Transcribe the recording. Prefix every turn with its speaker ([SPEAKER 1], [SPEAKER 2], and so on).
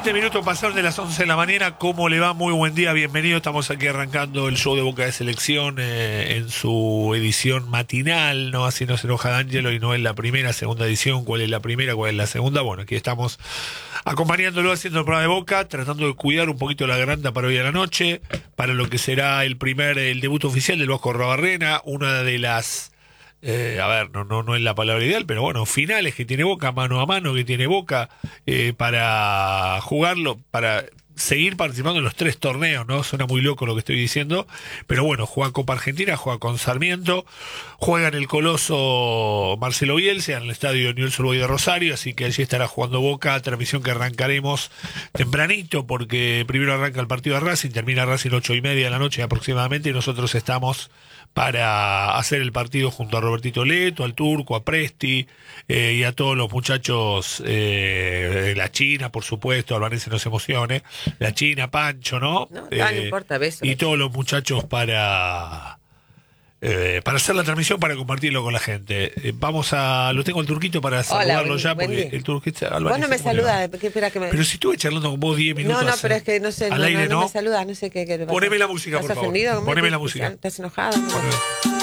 [SPEAKER 1] 7 minutos pasaron de las 11 de la mañana. ¿Cómo le va? Muy buen día, bienvenido. Estamos aquí arrancando el show de Boca de Selección en su edición matinal, ¿no? Así no se enoja D'Angelo y no es la primera, segunda edición. ¿Cuál es la primera? ¿Cuál es la segunda? Bueno, aquí estamos acompañándolo haciendo el programa de Boca, tratando de cuidar un poquito la garganta para hoy a la noche, para lo que será el debut oficial del Vasco Arrobarrena, una de las... no es la palabra ideal, pero bueno, finales que tiene Boca, mano a mano que tiene Boca, para jugarlo, para seguir participando en los 3 torneos, ¿no? Suena muy loco lo que estoy diciendo, pero bueno, juega Copa Argentina, juega con Sarmiento, juega en el Coloso Marcelo Bielsa, en el estadio Newell's Old Boys de Rosario, así que allí estará jugando Boca, transmisión que arrancaremos tempranito, porque primero arranca el partido de Racing, termina Racing 8:30 de la noche aproximadamente, y nosotros estamos para hacer el partido junto a Robertito Leto, al Turco, a Presti, y a todos los muchachos, la China, por supuesto, Albanese no se emocione, la China, Pancho, ¿no?
[SPEAKER 2] No importa, besos.
[SPEAKER 1] Y todos los muchachos para hacer la transmisión, para compartirlo con la gente. Lo tengo al Turquito para saludarlo ya, porque el Turquito...
[SPEAKER 2] Vos no me saludás, espera que me...
[SPEAKER 1] Pero si estuve charlando con vos 10 minutos.
[SPEAKER 2] No, pero es que no sé,
[SPEAKER 1] al aire,
[SPEAKER 2] no me saludás, no sé qué.
[SPEAKER 1] Poneme la música, por favor. Poneme la música.
[SPEAKER 2] ¿Estás enojado?